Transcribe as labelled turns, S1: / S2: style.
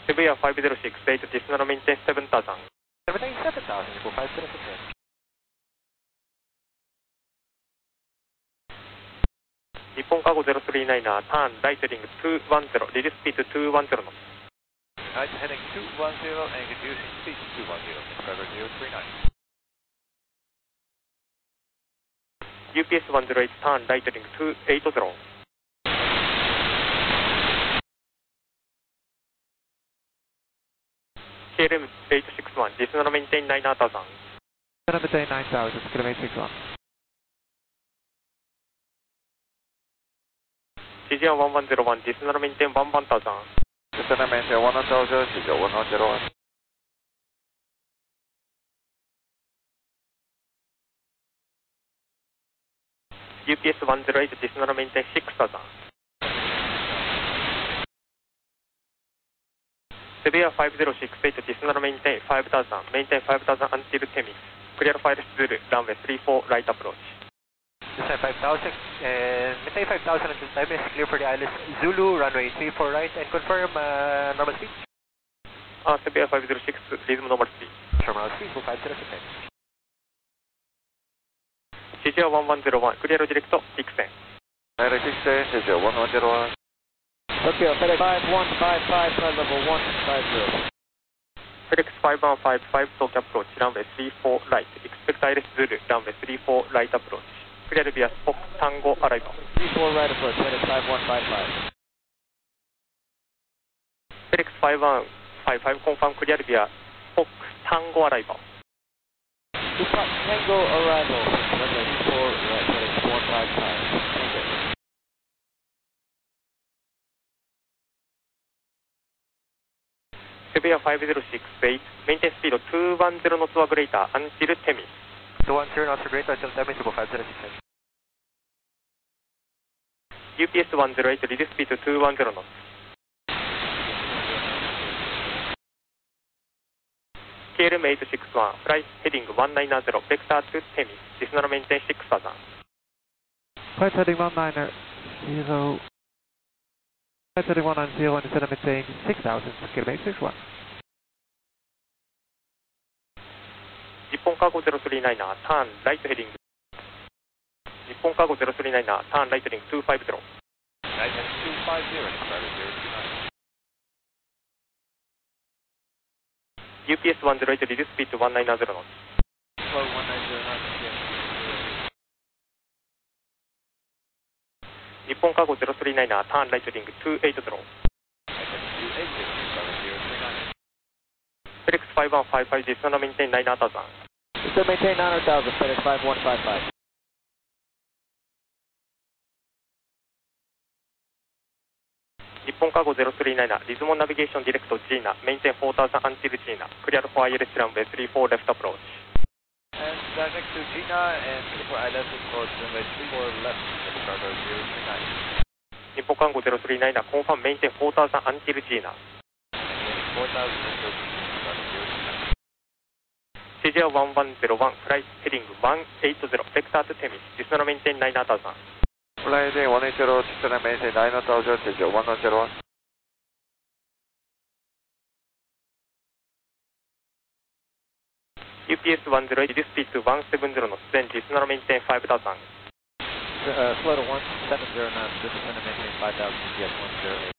S1: Severe 5068, Disney maintain 7000.
S2: 77000, equal 5068.
S1: Nippon Cargo 039, turn right heading 210, reduce speed to 210 knots.
S2: Right, heading 210 and reducing speed to 210, subscriber 039.
S1: UPS 108, turn right heading 280. KLM 861, Disney maintain 9000.
S3: Maintain 9000, KLM 861.
S1: CGR 1101, Disney maintain 1000.
S2: Disney maintain 1000, CGR 1101.
S1: UPS 108, Disney maintain 6000. Severe 5068, Disney maintain 5000, maintain 5000 until Temis. Clear fire Zulu, runway 34, right approach.
S2: Disney 5000, maintain 5000 until Temis, clear for the ILS Zulu, runway 34 right, and confirm normal speed.
S1: Severe 506, resume normal speed.
S2: Terminal speed, 5068.
S1: CGR 1101, clear direct 610.
S2: Direct 610, CGR 1101.
S3: Tokyo, FedEx 5155, flight level 150.
S1: FedEx 5155, talk approach, runway 34 right. Expect ILS Zulu, runway 34 right approach. Clear via Spock Tango arrival.
S3: 34 right approach, FedEx 5155.
S1: FedEx 5155, confirm clear via Spock Tango arrival.
S3: Spock Tango arrival, runway 34 right, FedEx 155.
S1: Severe 5068, maintain speed of 210 knots or greater until Temis.
S2: 210 knots or greater until Temis, 5068.
S1: UPS 108, reduce speed to 210 knots. KLM 861, flight heading 190, vector to Temis, Disney maintain 6000.
S3: Flight heading 190, flight heading 190 and Disney maintain 6000, KLM 861.
S1: Nippon Cargo 039, turn right heading. Nippon Cargo 039, turn right heading 250.
S2: Right heading 250, subscriber 029.
S1: UPS 108, reduce speed to 190 knots.
S2: Slow 190 knots, yes.
S1: Nippon Cargo 039, turn right heading 280.
S2: Right heading 280, subscriber 029.
S1: FedEx 5155, Disney maintain 9000.
S3: Disney maintain 9000, FedEx 5155.
S1: Nippon Cargo 039, Lismon Navigation Direct Gina, maintain 4000 until Gina. Clear for ILS runway 34 left approach.
S2: And direct to Gina and for ILS approach runway 34 left, subscriber 029.
S1: Nippon Cargo 039, confirm maintain 4000 until Gina.
S2: 4000 until Gina, subscriber 029.
S1: CGR 1101, flight heading 180, vector to Temis, Disney maintain 9000.
S2: Flight heading 180, Disney maintain 9000, CGR 101.
S1: UPS 108, reduce speed to 170 knots, then Disney maintain 5000.
S2: Slow to 170 knots, Disney maintain 5000, UPS 108.